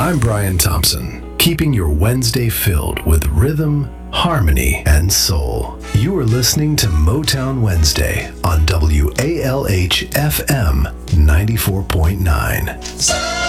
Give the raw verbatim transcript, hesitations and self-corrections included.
I'm Brian Thompson, keeping your Wednesday filled with rhythm, harmony, and soul. You are listening to Motown Wednesday on W A L H F M ninety-four point nine.